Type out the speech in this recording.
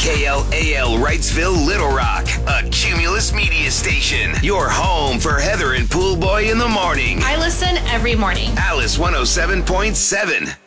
KLAL Wrightsville, Little Rock, a Cumulus media station. Your home for Heather and Pool Boy in the morning. I listen every morning. Alice 107.7.